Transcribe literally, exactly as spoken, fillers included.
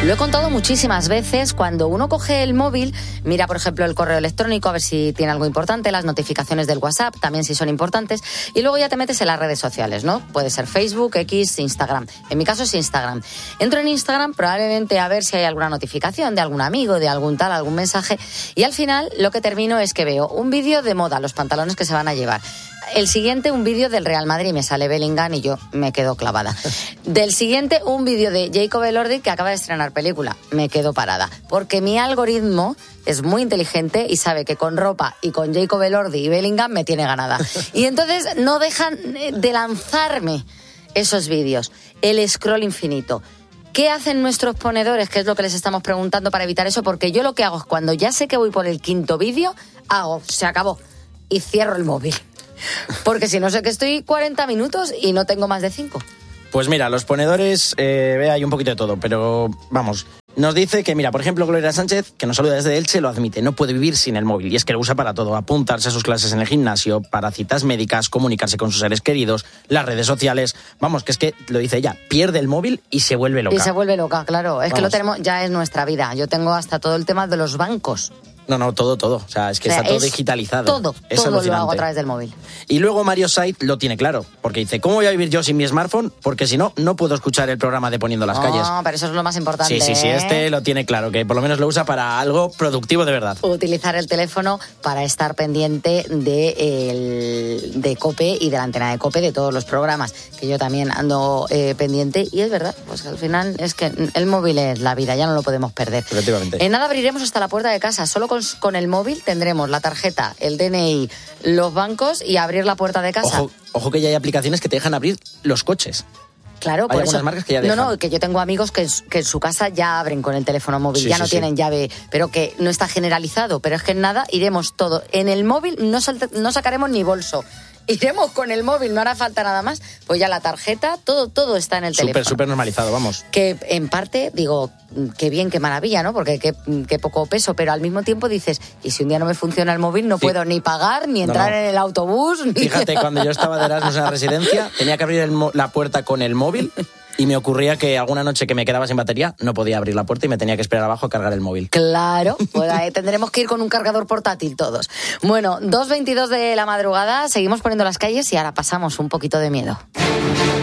Lo he contado muchísimas veces, cuando uno coge el móvil, mira por ejemplo el correo electrónico a ver si tiene algo importante, las notificaciones del WhatsApp también si son importantes, y luego ya te metes en las redes sociales, ¿no? Puede ser Facebook, X, Instagram. En mi caso es Instagram. Entro en Instagram probablemente a ver si hay alguna notificación de algún amigo, de algún tal, algún mensaje, y al final lo que termino es que veo un vídeo de moda, los pantalones que se van a llevar. El siguiente, un vídeo del Real Madrid, me sale Bellingham y yo me quedo clavada. Del siguiente, un vídeo de Jacob Elordi que acaba de estrenar película. Me quedo parada. Porque mi algoritmo es muy inteligente y sabe que con ropa y con Jacob Elordi y Bellingham me tiene ganada. Y entonces no dejan de lanzarme esos vídeos. El scroll infinito. ¿Qué hacen nuestros ponedores? ¿Qué es lo que les estamos preguntando para evitar eso? Porque yo lo que hago es cuando ya sé que voy por el quinto vídeo, hago, se acabó, y cierro el móvil. Porque si no sé que estoy cuarenta minutos y no tengo más de cinco. Pues mira, los ponedores, eh, ve, hay un poquito de todo, pero vamos, nos dice que, mira, por ejemplo, Gloria Sánchez, que nos saluda desde Elche, lo admite, no puede vivir sin el móvil, y es que lo usa para todo, apuntarse a sus clases en el gimnasio, para citas médicas, comunicarse con sus seres queridos, las redes sociales, vamos, que es que, lo dice ella, pierde el móvil y se vuelve loca. Y se vuelve loca, claro, es vamos. Que lo tenemos, ya es nuestra vida, yo tengo hasta todo el tema de los bancos. No, no, todo, todo. O sea, es que o sea, está todo digitalizado. Todo, es todo lo hago a través del móvil. Y luego Mario Sait lo tiene claro, porque dice, ¿cómo voy a vivir yo sin mi smartphone? Porque si no, no puedo escuchar el programa de Poniendo las no, Calles. No, pero eso es lo más importante. Sí, sí, sí, ¿eh? Este lo tiene claro, que por lo menos lo usa para algo productivo de verdad. Utilizar el teléfono para estar pendiente de, el, de COPE y de la antena de COPE de todos los programas, que yo también ando eh, pendiente, y es verdad, pues al final es que el móvil es la vida, ya no lo podemos perder. Efectivamente. En nada abriremos hasta la puerta de casa, solo con, con el móvil tendremos la tarjeta, el D N I, los bancos y abrir la puerta de casa. Ojo, ojo que ya hay aplicaciones que te dejan abrir los coches. Claro, por hay eso. Marcas que ya dejan. No, no, que yo tengo amigos que, que en su casa ya abren con el teléfono móvil, sí, ya sí, no sí. tienen llave, pero que no está generalizado. Pero es que en nada iremos todo. En el móvil no, salta, no sacaremos ni bolso. Iremos con el móvil, no hará falta nada más. Pues ya la tarjeta, todo, todo está en el super, teléfono. Súper, súper normalizado, vamos. Que en parte, digo, qué bien, qué maravilla, ¿no? Porque qué, qué poco peso, pero al mismo tiempo dices, y si un día no me funciona el móvil, no sí. puedo ni pagar, ni entrar no, no. en el autobús. Ni... Fíjate, cuando yo estaba de Erasmus en la residencia, tenía que abrir el, la puerta con el móvil. Y me ocurría que alguna noche que me quedaba sin batería no podía abrir la puerta y me tenía que esperar abajo a cargar el móvil. Claro, pues ahí tendremos que ir con un cargador portátil todos. Bueno, dos veintidós de la madrugada, seguimos poniendo las calles y ahora pasamos un poquito de miedo.